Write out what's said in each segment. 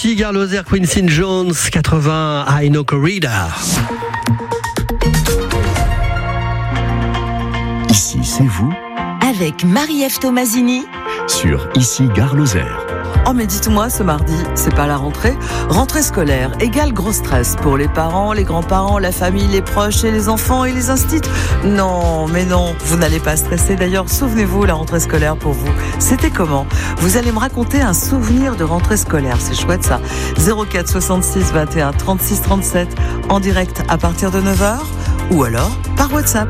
Ici Gare Lozère, Quincy Jones, 80, I Know Corrida. Ici, c'est vous avec Marie-Ève Tomasini sur Ici Gare Lozère. Oh mais dites-moi, ce mardi, c'est pas la rentrée. Rentrée scolaire égale gros stress pour les parents, les grands-parents, la famille, les proches et les enfants et les instituts. Non, mais non, vous n'allez pas stresser. D'ailleurs, souvenez-vous, la rentrée scolaire pour vous, c'était comment ? Vous allez me raconter un souvenir de rentrée scolaire, c'est chouette ça. 04 66 21 36 37 en direct à partir de 9h ou alors par WhatsApp.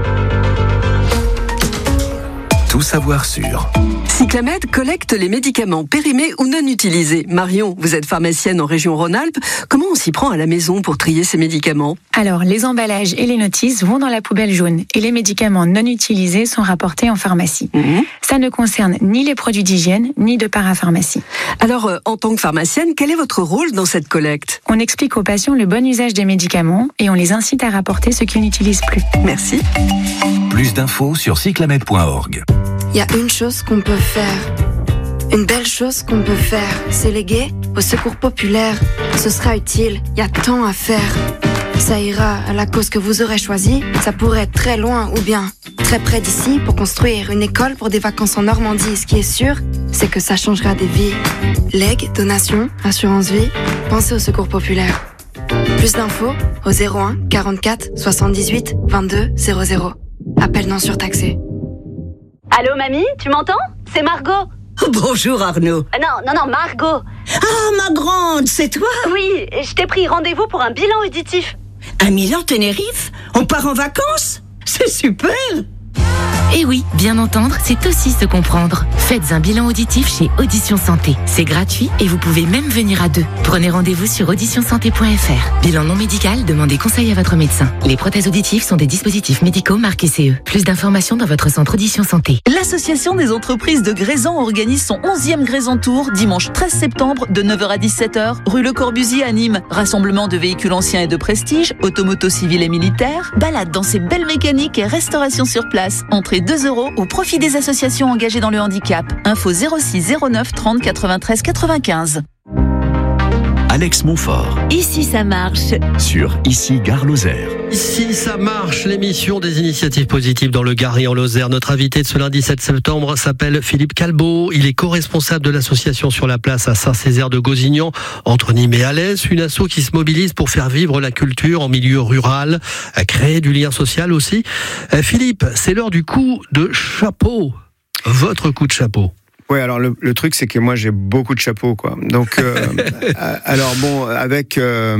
Tout savoir sur Cyclamed collecte les médicaments périmés ou non utilisés. Marion, vous êtes pharmacienne en région Rhône-Alpes. Comment on s'y prend à la maison pour trier ces médicaments ? Alors, les emballages et les notices vont dans la poubelle jaune et les médicaments non utilisés sont rapportés en pharmacie. Ça ne concerne ni les produits d'hygiène, ni de parapharmacie. Alors, en tant que pharmacienne, quel est votre rôle dans cette collecte ? On explique aux patients le bon usage des médicaments et on les incite à rapporter ce qu'ils n'utilisent plus. Merci. Plus d'infos sur cyclamed.org. Il y a une chose qu'on peut faire, une belle chose qu'on peut faire, c'est léguer au secours populaire. Ce sera utile, il y a tant à faire. Ça ira à la cause que vous aurez choisie, ça pourrait être très loin ou bien très près d'ici pour construire une école pour des vacances en Normandie. Ce qui est sûr, c'est que ça changera des vies. Legs, donations, assurance vie, pensez au secours populaire. Plus d'infos au 01 44 78 22 00. Appel non surtaxé. Allô mamie, tu m'entends ? C'est Margot. Bonjour Arnaud. Non, Margot. Ah, ma grande, c'est toi ? Oui, je t'ai pris rendez-vous pour un bilan auditif. Un Milan Tenerife ? On part en vacances ? C'est super ! Eh oui, bien entendre, c'est aussi se comprendre. Faites un bilan auditif chez Audition Santé. C'est gratuit et vous pouvez même venir à deux. Prenez rendez-vous sur auditionsanté.fr. Bilan non médical, demandez conseil à votre médecin. Les prothèses auditives sont des dispositifs médicaux marqués CE. Plus d'informations dans votre centre Audition Santé. L'Association des entreprises de Grésan organise son 11e Grésan Tour dimanche 13 septembre de 9h à 17h, rue Le Corbusier à Nîmes. Rassemblement de véhicules anciens et de prestige, automoto civil et militaire, balade dans ces belles mécaniques et restauration sur place. Entrée 2 € au profit des associations engagées dans le handicap. Info 06 09 30 93 95. Alex Montfort. Ici ça marche. Sur Ici Gare Lozère. Ici ça marche, l'émission des initiatives positives dans le Gard et en Lozère. Notre invité de ce lundi 7 septembre s'appelle Philippe Calbeau. Il est co-responsable de l'association Sur la Place à Saint-Césaire de Gozignan, entre Nîmes et Alès, une asso qui se mobilise pour faire vivre la culture en milieu rural, à créer du lien social aussi. Philippe, c'est l'heure du coup de chapeau. Votre coup de chapeau. Ouais, alors le truc c'est que moi j'ai beaucoup de chapeaux quoi. Donc alors bon avec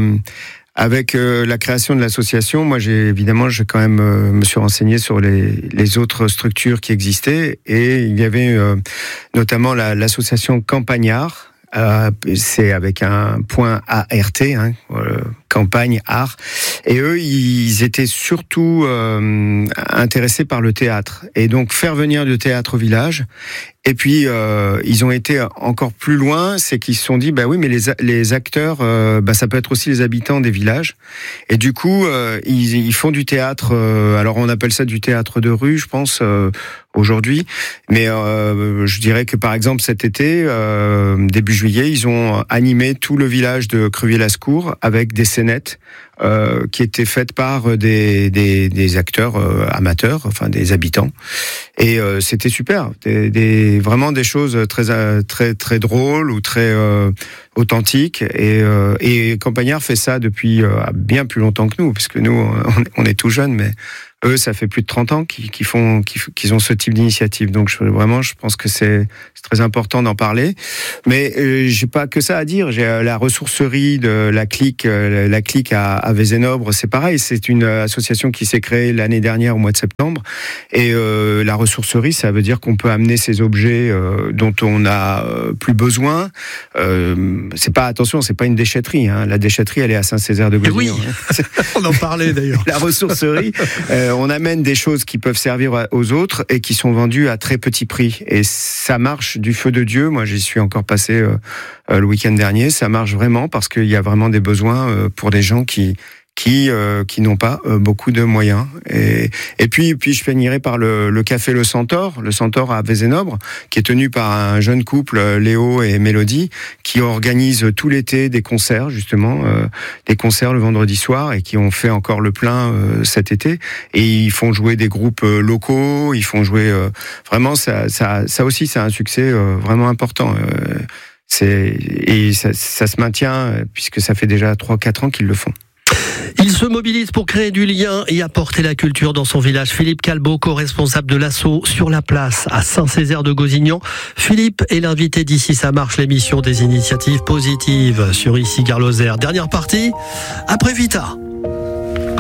la création de l'association, moi j'ai quand même me suis renseigné sur les autres structures qui existaient et il y avait notamment l'association Campagnard. C'est avec un point ART, campagne art. Et eux, ils étaient surtout intéressés par le théâtre. Et donc faire venir du théâtre au village. Et puis ils ont été encore plus loin, c'est qu'ils se sont dit oui, mais les acteurs, ça peut être aussi les habitants des villages. Et du coup, ils font du théâtre. Alors on appelle ça du théâtre de rue, je pense. Aujourd'hui, mais je dirais que par exemple cet été, début juillet, ils ont animé tout le village de Crevier-Lascours avec des scénettes qui étaient faites par des acteurs amateurs, enfin des habitants, et c'était super, vraiment des choses très très drôles ou très authentiques, et Campagnard fait ça depuis bien plus longtemps que nous, parce que nous on est tout jeunes, mais eux, ça fait plus de 30 ans qu'ils ont ce type d'initiative. Donc, je pense que c'est très important d'en parler. Mais j'ai pas que ça à dire. J'ai la ressourcerie de la clique à Vézénobre, c'est pareil. C'est une association qui s'est créée l'année dernière au mois de septembre. Et la ressourcerie, ça veut dire qu'on peut amener ces objets dont on a plus besoin. C'est pas une déchetterie. La déchetterie, elle est à Saint-Césaire de Gozignan. Oui, on en parlait d'ailleurs. La ressourcerie. On amène des choses qui peuvent servir aux autres et qui sont vendues à très petit prix. Et ça marche du feu de Dieu. Moi, j'y suis encore passé le week-end dernier. Ça marche vraiment parce qu'il y a vraiment des besoins pour des gens qui qui n'ont pas beaucoup de moyens. Et puis je finirai par le café Le Centaure à Vézénobre, qui est tenu par un jeune couple, Léo et Mélodie, qui organise tout l'été des concerts, justement, des concerts le vendredi soir, et qui ont fait encore le plein cet été. Et ils font jouer des groupes locaux, ils font jouer vraiment ça aussi, c'est un succès vraiment important. Ça se maintient puisque ça fait déjà 3-4 ans qu'ils le font. Il se mobilise pour créer du lien et apporter la culture dans son village. Philippe Calbeau, co-responsable de l'asso Sur la Place à Saint-Césaire de Gozignan. Philippe est l'invité d'Ici ça marche, l'émission des initiatives positives sur Ici Gare Lozère. Dernière partie, après Vita.